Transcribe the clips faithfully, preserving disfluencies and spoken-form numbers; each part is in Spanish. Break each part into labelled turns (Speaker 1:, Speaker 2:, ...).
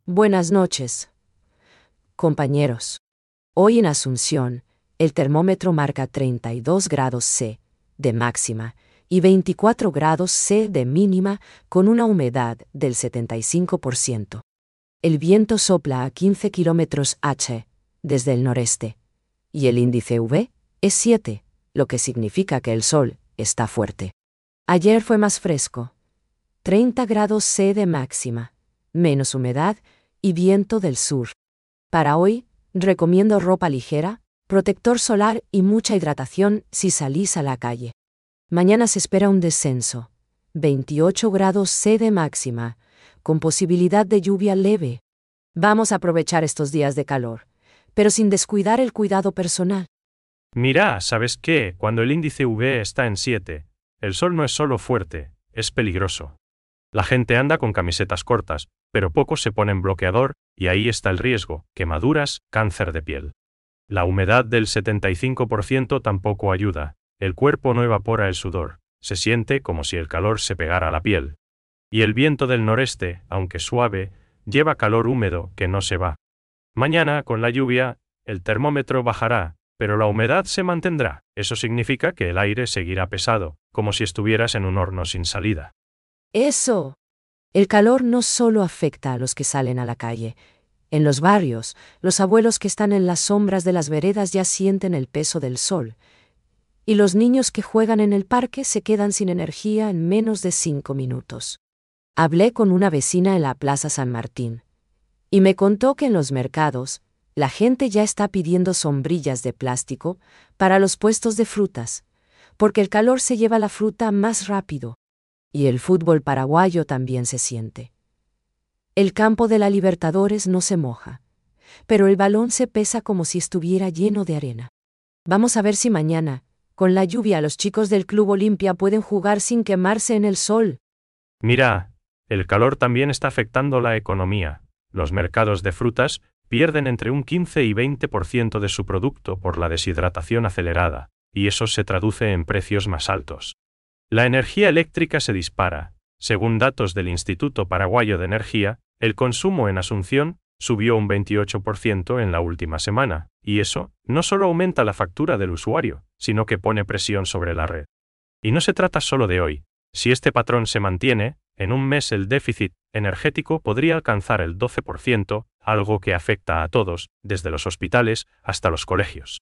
Speaker 1: Buenas noches, compañeros. Hoy en Asunción, el termómetro marca treinta y dos grados C de máxima y veinticuatro grados C de mínima con una humedad del setenta y cinco por ciento. El viento sopla a quince kilómetros hora desde el noreste y el índice U V es siete, lo que significa que el sol está fuerte. Ayer fue más fresco, treinta grados C de máxima, menos humedad y viento del sur. Para hoy, recomiendo ropa ligera, protector solar y mucha hidratación si salís a la calle. Mañana se espera un descenso, veintiocho grados C de máxima, con posibilidad de lluvia leve. Vamos a aprovechar estos días de calor, pero sin descuidar el cuidado personal.
Speaker 2: Mira, ¿sabes qué? Cuando el índice U V está en siete, el sol no es solo fuerte, es peligroso. La gente anda con camisetas cortas, pero pocos se ponen bloqueador, y ahí está el riesgo: quemaduras, cáncer de piel. La humedad del setenta y cinco por ciento tampoco ayuda, el cuerpo no evapora el sudor, se siente como si el calor se pegara a la piel. Y el viento del noreste, aunque suave, lleva calor húmedo que no se va. Mañana, con la lluvia, el termómetro bajará, pero la humedad se mantendrá. Eso significa que el aire seguirá pesado, como si estuvieras en un horno sin salida.
Speaker 1: Eso. El calor no solo afecta a los que salen a la calle. En los barrios, los abuelos que están en las sombras de las veredas ya sienten el peso del sol. Y los niños que juegan en el parque se quedan sin energía en menos de cinco minutos. Hablé con una vecina en la Plaza San Martín y me contó que en los mercados, la gente ya está pidiendo sombrillas de plástico para los puestos de frutas, porque el calor se lleva la fruta más rápido. Y el fútbol paraguayo también se siente. El campo de la Libertadores no se moja, pero el balón se pesa como si estuviera lleno de arena. Vamos a ver si mañana, con la lluvia, los chicos del Club Olimpia pueden jugar sin quemarse en el sol.
Speaker 2: Mira, el calor también está afectando la economía. Los mercados de frutas pierden entre un quince y veinte por ciento de su producto por la deshidratación acelerada, y eso se traduce en precios más altos. La energía eléctrica se dispara. Según datos del Instituto Paraguayo de Energía, el consumo en Asunción subió un veintiocho por ciento en la última semana, y eso no solo aumenta la factura del usuario, sino que pone presión sobre la red. Y no se trata solo de hoy. Si este patrón se mantiene, en un mes el déficit energético podría alcanzar el doce por ciento, algo que afecta a todos, desde los hospitales hasta los colegios.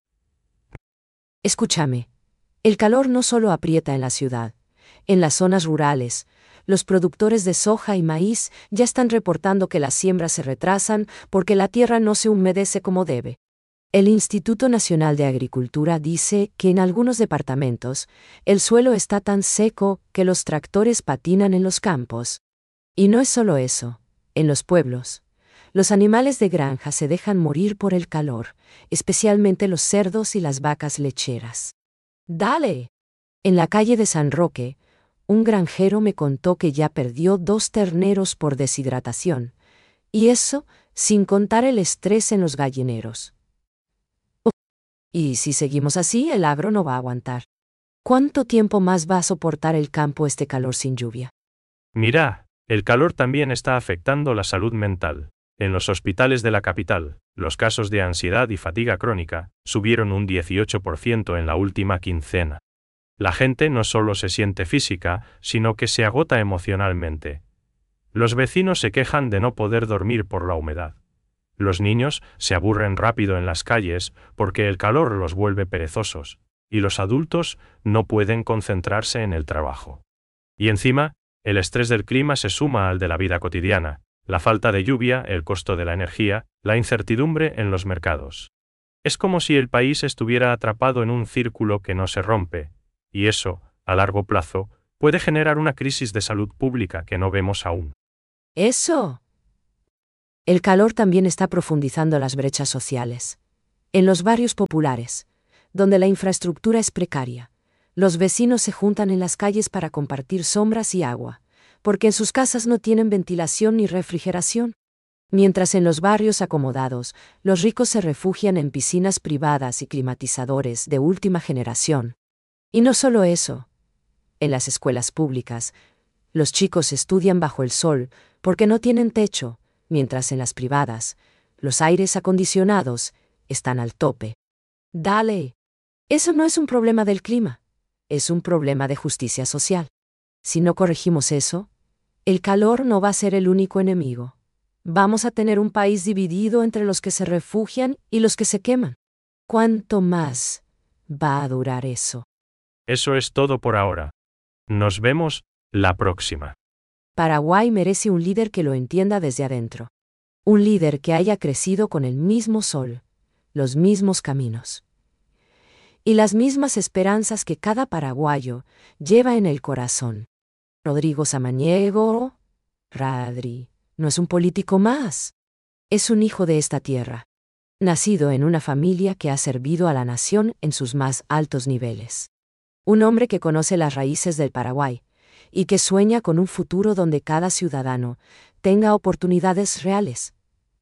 Speaker 1: Escúchame. El calor no solo aprieta en la ciudad. En las zonas rurales, los productores de soja y maíz ya están reportando que las siembras se retrasan porque la tierra no se humedece como debe. El Instituto Nacional de Agricultura dice que en algunos departamentos el suelo está tan seco que los tractores patinan en los campos. Y no es solo eso. En los pueblos, los animales de granja se dejan morir por el calor, especialmente los cerdos y las vacas lecheras. ¡Dale! En la calle de San Roque, un granjero me contó que ya perdió dos terneros por deshidratación, y eso sin contar el estrés en los gallineros. Y si seguimos así, el agro no va a aguantar. ¿Cuánto tiempo más va a soportar el campo este calor sin lluvia?
Speaker 2: Mira, el calor también está afectando la salud mental. En los hospitales de la capital, los casos de ansiedad y fatiga crónica subieron un dieciocho por ciento en la última quincena. La gente no solo se siente física, sino que se agota emocionalmente. Los vecinos se quejan de no poder dormir por la humedad. Los niños se aburren rápido en las calles porque el calor los vuelve perezosos, y los adultos no pueden concentrarse en el trabajo. Y encima, el estrés del clima se suma al de la vida cotidiana, la falta de lluvia, el costo de la energía, la incertidumbre en los mercados. Es como si el país estuviera atrapado en un círculo que no se rompe, y eso, a largo plazo, puede generar una crisis de salud pública que no vemos aún.
Speaker 1: ¡Eso! El calor también está profundizando las brechas sociales. En los barrios populares, donde la infraestructura es precaria, los vecinos se juntan en las calles para compartir sombras y agua, porque en sus casas no tienen ventilación ni refrigeración. Mientras en los barrios acomodados, los ricos se refugian en piscinas privadas y climatizadores de última generación. Y no solo eso. En las escuelas públicas, los chicos estudian bajo el sol porque no tienen techo, mientras en las privadas, los aires acondicionados están al tope. Dale. Eso no es un problema del clima, es un problema de justicia social. Si no corregimos eso, el calor no va a ser el único enemigo. Vamos a tener un país dividido entre los que se refugian y los que se queman. ¿Cuánto más va a durar eso?
Speaker 2: Eso es todo por ahora. Nos vemos la próxima.
Speaker 1: Paraguay merece un líder que lo entienda desde adentro. Un líder que haya crecido con el mismo sol, los mismos caminos y las mismas esperanzas que cada paraguayo lleva en el corazón. Rodrigo Samaniego, Radri, no es un político más. Es un hijo de esta tierra, nacido en una familia que ha servido a la nación en sus más altos niveles. Un hombre que conoce las raíces del Paraguay y que sueña con un futuro donde cada ciudadano tenga oportunidades reales.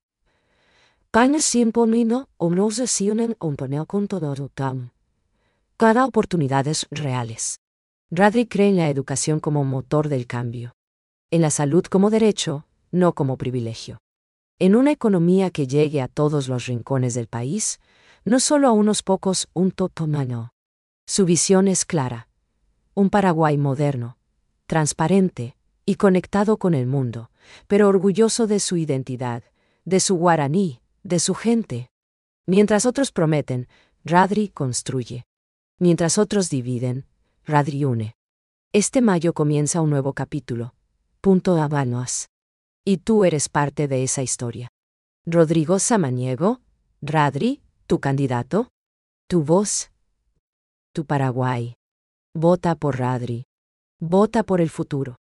Speaker 1: Cada oportunidades reales. Radri cree en la educación como motor del cambio. En la salud como derecho, no como privilegio. En una economía que llegue a todos los rincones del país, no solo a unos pocos, un totomano. Su visión es clara. Un Paraguay moderno, transparente y conectado con el mundo, pero orgulloso de su identidad, de su guaraní, de su gente. Mientras otros prometen, Radri construye. Mientras otros dividen, Radri une. Este mayo comienza un nuevo capítulo. Punto Habanos. Y tú eres parte de esa historia. Rodrigo Samaniego, Radri, tu candidato, tu voz, tu Paraguay. Vota por Radri. Vota por el futuro.